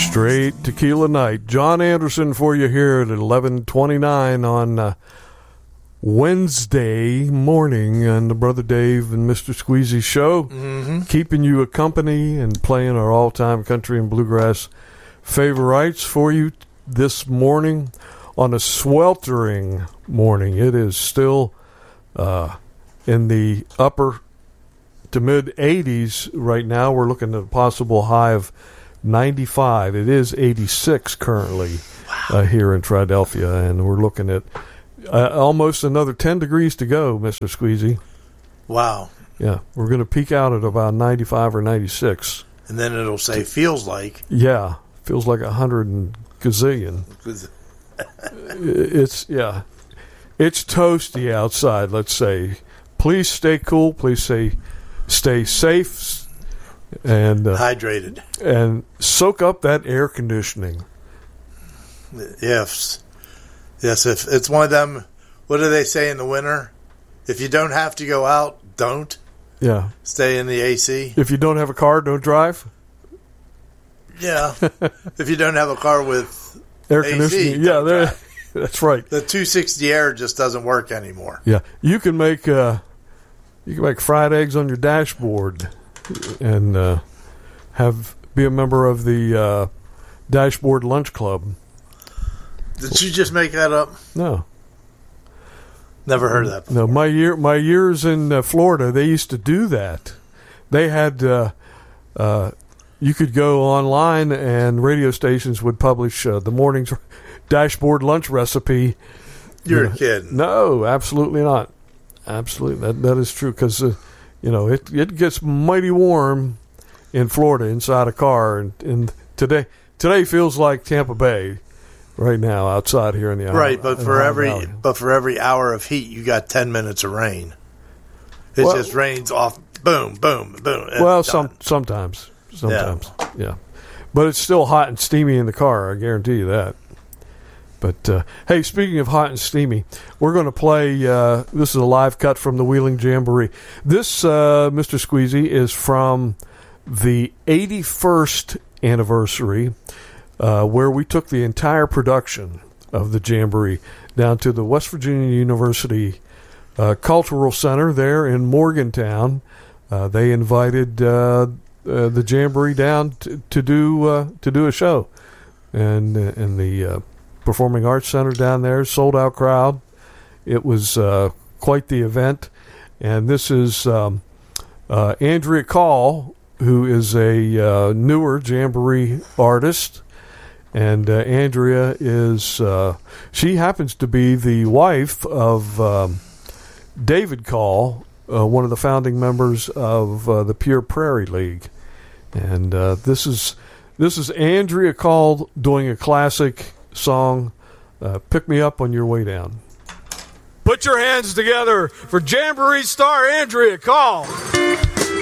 Straight Tequila Night. John Anderson for you here at 11:29 on Wednesday morning on the Brother Dave and Mr. Squeezy show. Mm-hmm. Keeping you a company and playing our all-time country and bluegrass favorites for you this morning on a sweltering morning. It is still in the upper to mid 80s right now. We're looking at a possible high of 95. It is 86 currently here in Philadelphia, and we're looking at almost another 10 degrees to go, Mr. Squeezy. Wow. Yeah, we're going to peak out at about 95 or 96. And then it'll say feels like. Yeah, feels like 100 and gazillion. It's toasty outside, let's say. Please stay cool. Please stay safe. And hydrated, and soak up that air conditioning. Yes. If it's one of them, what do they say in the winter? If you don't have to go out, don't. Yeah. Stay in the AC. If you don't have a car, don't drive. Yeah. If you don't have a car with air AC, conditioning, yeah, that's right. The 260 air just doesn't work anymore. Yeah, you can make fried eggs on your dashboard. And be a member of the Dashboard Lunch Club. Did you just make that up? No, never heard of that before. No, my years in Florida, they used to do that. They had you could go online and radio stations would publish the morning's dashboard lunch recipe. You're kidding? No, absolutely not. Absolutely, that is true because. It gets mighty warm in Florida inside a car, and today feels like Tampa Bay right now outside here in the right. But for every hour of heat, you got 10 minutes of rain. It just rains off. Boom, boom, boom. Well, sometimes, yeah. But it's still hot and steamy in the car. I guarantee you that. But, hey, speaking of hot and steamy, we're going to play, this is a live cut from the Wheeling Jamboree. This, Mr. Squeezy, is from the 81st anniversary, where we took the entire production of the Jamboree down to the West Virginia University Cultural Center there in Morgantown. They invited the Jamboree down to do a show. And the Performing Arts Center down there, sold out crowd. It was quite the event, and this is Andrea Call, who is a newer Jamboree artist, and Andrea is she happens to be the wife of David Call, one of the founding members of the Pure Prairie League, and this is Andrea Call doing a classic song, Pick Me Up on Your Way Down. Put your hands together for Jamboree star Andrea Call.